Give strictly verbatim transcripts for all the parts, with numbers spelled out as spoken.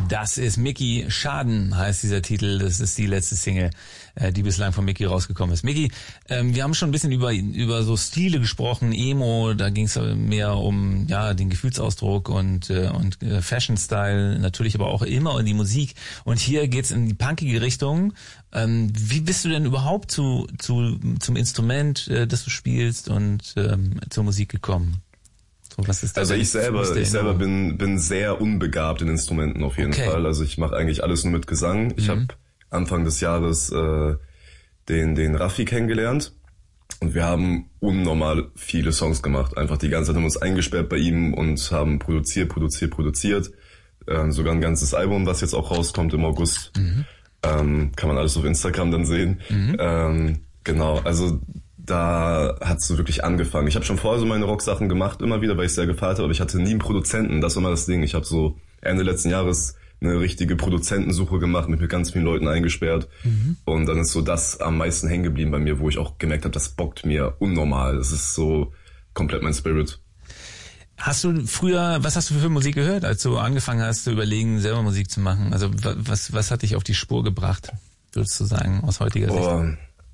Das ist Micky Schaden, heißt dieser Titel. Das ist die letzte Single, die bislang von Micky rausgekommen ist. Micky, ähm, wir haben schon ein bisschen über über so Stile gesprochen, Emo, da ging es mehr um ja den Gefühlsausdruck und äh, und äh, Fashion-Style, natürlich aber auch immer in die Musik. Und hier geht's in die punkige Richtung. Ähm, wie bist du denn überhaupt zu zu zum Instrument, äh, das du spielst, und ähm, zur Musik gekommen? So, was ist das? Also ich selber, ich selber bin bin sehr unbegabt in Instrumenten auf jeden okay. Fall. Also ich mache eigentlich alles nur mit Gesang. Ich mhm. habe Anfang des Jahres äh, den den Raffi kennengelernt und wir haben unnormal viele Songs gemacht. Einfach die ganze Zeit haben wir uns eingesperrt bei ihm und haben produziert, produziert, produziert. Ähm, sogar ein ganzes Album, was jetzt auch rauskommt im August. Mhm. Ähm, kann man alles auf Instagram dann sehen. Mhm. Ähm, genau, also da hat's so wirklich angefangen. Ich habe schon vorher so meine Rocksachen gemacht, immer wieder, weil ich sehr gefeiert habe, aber ich hatte nie einen Produzenten. Das war mal das Ding. Ich habe so Ende letzten Jahres eine richtige Produzentensuche gemacht, mich mit ganz vielen Leuten eingesperrt. Mhm. Und dann ist so das am meisten hängen geblieben bei mir, wo ich auch gemerkt habe, das bockt mir unnormal. Das ist so komplett mein Spirit. Hast du früher, was hast du für Musik gehört, als du angefangen hast zu überlegen, selber Musik zu machen? Also was was hat dich auf die Spur gebracht, würdest du sagen, aus heutiger Sicht? Oh,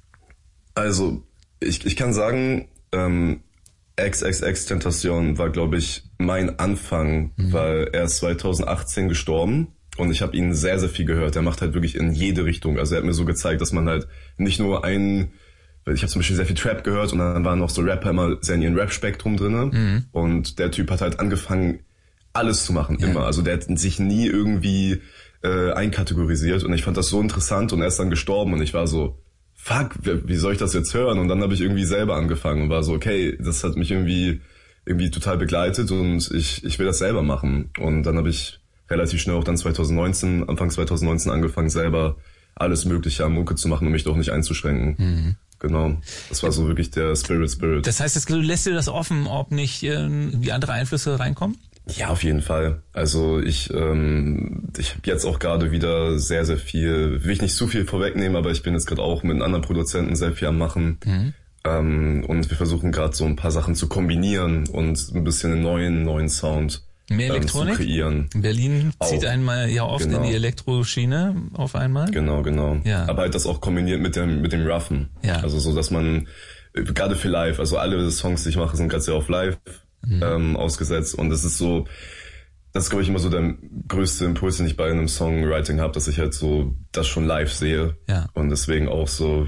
also ich ich kann sagen, ähm, XXX-Tentacion war, glaube ich, mein Anfang, mhm. weil er ist zwanzig achtzehn gestorben und ich habe ihn sehr, sehr viel gehört. Er macht halt wirklich in jede Richtung. Also er hat mir so gezeigt, dass man halt nicht nur einen, ich habe zum Beispiel sehr viel Trap gehört und dann waren noch so Rapper immer sehr in ihrem Rap-Spektrum drinne mhm. und der Typ hat halt angefangen, alles zu machen, ja. immer. Also der hat sich nie irgendwie äh, einkategorisiert und ich fand das so interessant und er ist dann gestorben und ich war so, fuck, wie soll ich das jetzt hören? Und dann habe ich irgendwie selber angefangen und war so, okay, das hat mich irgendwie irgendwie total begleitet und ich ich will das selber machen. Und dann habe ich relativ schnell auch dann zwanzig neunzehn, Anfang zwanzig neunzehn angefangen, selber alles Mögliche an Mucke zu machen, um mich doch nicht einzuschränken. Mhm. Genau, das war so wirklich der Spirit Spirit. Das heißt, du lässt dir das offen, ob nicht irgendwie andere Einflüsse reinkommen? Ja, auf jeden Fall. Also ich ähm, ich habe jetzt auch gerade wieder sehr, sehr viel, will ich nicht zu viel vorwegnehmen, aber ich bin jetzt gerade auch mit einem anderen Produzenten sehr viel am Machen. Mhm. Ähm, und wir versuchen gerade so ein paar Sachen zu kombinieren und ein bisschen einen neuen, neuen Sound Mehr Elektronik? ähm, zu kreieren. Berlin zieht auch einmal ja oft genau. in die Elektroschiene auf einmal. Genau, genau. Ja. Aber halt das auch kombiniert mit dem mit dem Roughen. Ja. Also so, dass man, gerade für live, also alle Songs, die ich mache, sind gerade sehr auf live. Mhm. Ähm, ausgesetzt und das ist so, das ist glaube ich immer so der größte Impuls, den ich bei einem Songwriting habe, dass ich halt so das schon live sehe ja. und deswegen auch so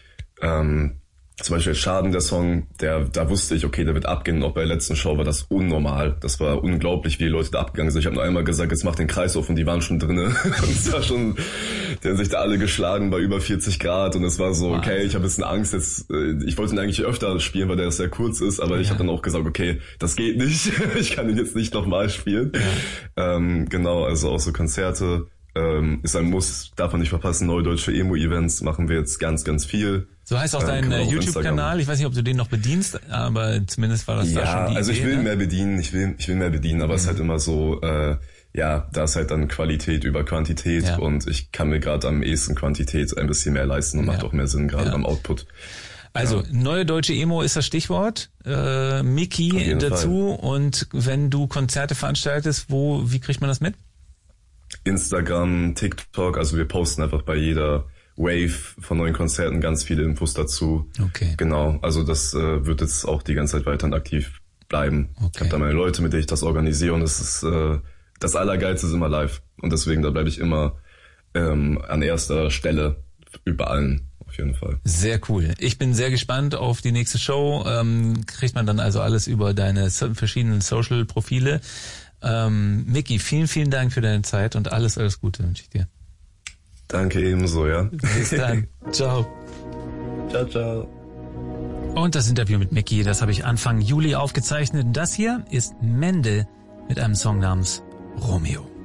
ähm, zum Beispiel Schaden, der Song, der da wusste ich, okay, der wird abgehen. Und auch bei der letzten Show war das unnormal. Das war unglaublich, wie die Leute da abgegangen sind. Ich habe nur einmal gesagt, jetzt mach den Kreis auf und die waren schon drinne. Und es war schon, die haben sich da alle geschlagen bei über vierzig Grad und es war so, okay, ich habe ein bisschen Angst. Jetzt, ich wollte ihn eigentlich öfter spielen, weil der sehr kurz ist, aber ja. ich habe dann auch gesagt, okay, das geht nicht. Ich kann ihn jetzt nicht nochmal spielen. Ja. Ähm, genau, also auch so Konzerte. Ähm, ist ein Muss, darf man nicht verpassen. Neue deutsche Emo-Events machen wir jetzt ganz, ganz viel. So heißt auch dein äh, YouTube-Kanal. Ich weiß nicht, ob du den noch bedienst, aber zumindest war das ja, da schon die Ja, also Idee, ich will ne? mehr bedienen, ich will, ich will mehr bedienen, aber mhm. es ist halt immer so, äh, ja, da ist halt dann Qualität über Quantität ja. und ich kann mir gerade am ehesten Quantität ein bisschen mehr leisten und ja. macht auch mehr Sinn, gerade ja. beim Output. Also, ja. neue deutsche Emo ist das Stichwort. Äh, Micky dazu Fall. Und wenn du Konzerte veranstaltest, wo, wie kriegt man das mit? Instagram, TikTok, also wir posten einfach bei jeder Wave von neuen Konzerten ganz viele Infos dazu. Okay. Genau, also das äh, wird jetzt auch die ganze Zeit weiterhin aktiv bleiben. Okay. Ich habe da meine Leute, mit denen ich das organisiere und das ist äh, das Allergeilste ist immer live. Und deswegen, da bleibe ich immer ähm, an erster Stelle über allen. Auf jeden Fall. Sehr cool. Ich bin sehr gespannt auf die nächste Show. Ähm, kriegt man dann also alles über deine verschiedenen Social-Profile. Ähm, Micky, vielen, vielen Dank für deine Zeit und alles, alles Gute wünsche ich dir. Danke ebenso, ja. Bis dann. Ciao. Ciao, ciao. Und das Interview mit Micky, das habe ich Anfang Juli aufgezeichnet. Das hier ist Mende mit einem Song namens Romeo.